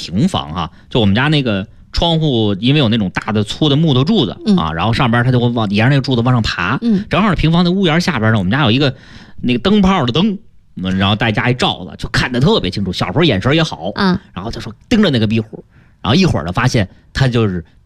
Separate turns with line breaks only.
平房哈，就我们家那个窗户，因为有那种大的粗的木头柱子啊，然后上边它就会沿着那个柱子往上爬。正好平房的屋檐下边呢，我们家有一个那个灯泡的灯。然后带家一照子，就看得特别清楚。小时候眼神也好，然后他说盯着那个壁虎，然后一会儿呢发现他就是